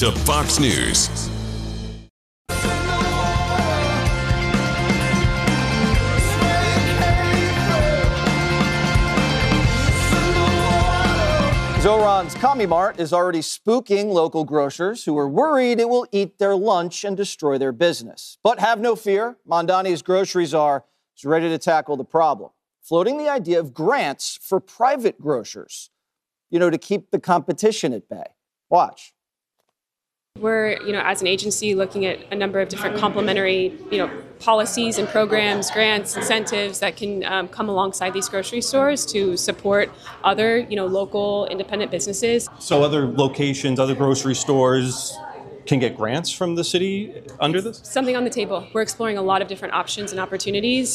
to Fox News. Zoran's Commie Mart is already spooking local grocers who are worried it will eat their lunch and destroy their business. But have no fear, Mamdani's Grocery Czar is ready to tackle the problem, floating the idea of grants for private grocers, to keep the competition at bay. Watch. We're, as an agency, looking at a number of different complementary, policies and programs, grants, incentives that can come alongside these grocery stores to support other, local independent businesses. So other locations, other grocery stores can get grants from the city under this? Something on the table. We're exploring a lot of different options and opportunities.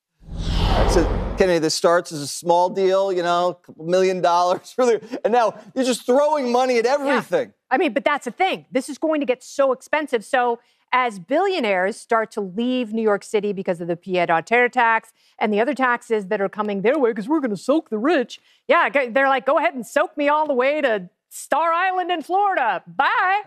So, Kennedy, this starts as a small deal, a couple $1 million, and now you're just throwing money at everything. Yeah. But that's the thing. This is going to get so expensive. So as billionaires start to leave New York City because of the pied-à-terre tax and the other taxes that are coming their way, because we're going to soak the rich. Yeah, they're like, go ahead and soak me all the way to Star Island in Florida. Bye.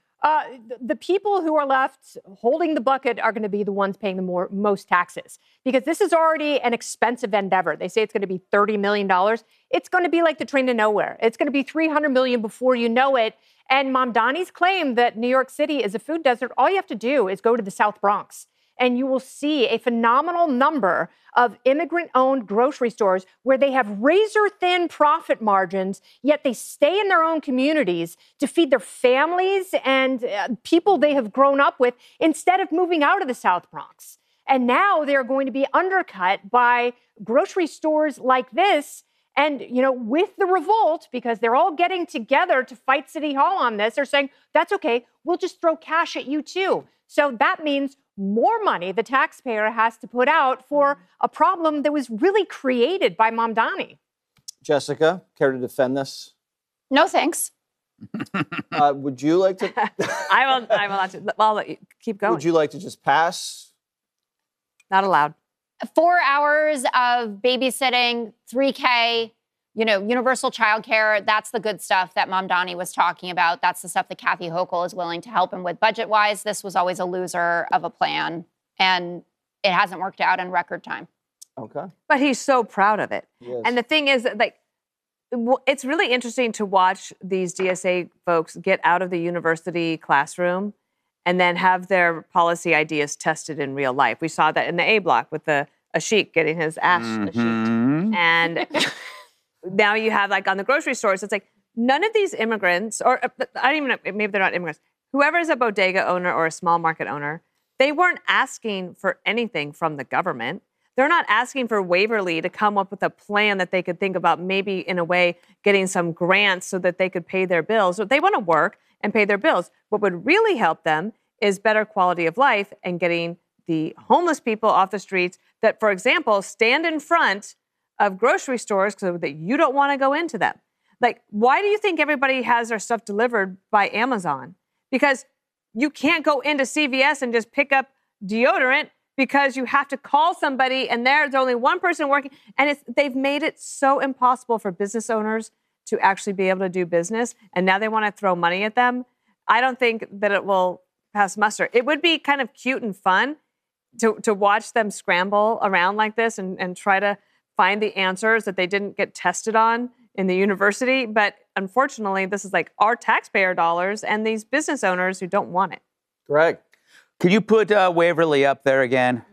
The people who are left holding the bucket are going to be the ones paying the most taxes, because this is already an expensive endeavor. They say it's going to be $30 million. It's going to be like the train to nowhere. It's going to be $300 million before you know it. And Mamdani's claim that New York City is a food desert, all you have to do is go to the South Bronx, and you will see a phenomenal number of immigrant-owned grocery stores where they have razor-thin profit margins, yet they stay in their own communities to feed their families and people they have grown up with instead of moving out of the South Bronx. And now they're going to be undercut by grocery stores like this. And, with the revolt, because they're all getting together to fight City Hall on this, they're saying, that's okay, we'll just throw cash at you too. So that means more money the taxpayer has to put out for a problem that was really created by Mamdani. Jessica, care to defend this? No, thanks. Would you like to? I will. I'll let you keep going. Would you like to just pass? Not allowed. 4 hours of babysitting, $3K, universal childcare. That's the good stuff that Mamdani was talking about. That's the stuff that Kathy Hochul is willing to help him with budget-wise. This was always a loser of a plan, and it hasn't worked out in record time. Okay. But he's so proud of it. Yes. And the thing is that, it's really interesting to watch these DSA folks get out of the university classroom and then have their policy ideas tested in real life. We saw that in the A block with Ashik getting his ash sheet. And now you have, on the grocery stores, it's like, none of these immigrants, or I don't even know, maybe they're not immigrants, whoever is a bodega owner or a small market owner, they weren't asking for anything from the government. They're not asking for Waverly to come up with a plan that they could think about, maybe in a way getting some grants so that they could pay their bills. So they want to work and pay their bills. What would really help them is better quality of life and getting the homeless people off the streets that, for example, stand in front of grocery stores so that you don't want to go into them. Why do you think everybody has their stuff delivered by Amazon? Because you can't go into CVS and just pick up deodorant because you have to call somebody and there's only one person working. And they've made it so impossible for business owners to actually be able to do business. And now they want to throw money at them. I don't think that it will pass muster. It would be kind of cute and fun to watch them scramble around like this and try to find the answers that they didn't get tested on in the university. But unfortunately, this is our taxpayer dollars and these business owners who don't want it. Greg. Could you put Waverly up there again?